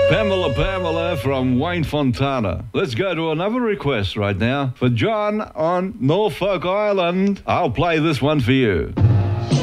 Pamela Pamela from Wayne Fontana. Let's go to another request right now for John on Norfolk Island. I'll play this one for you.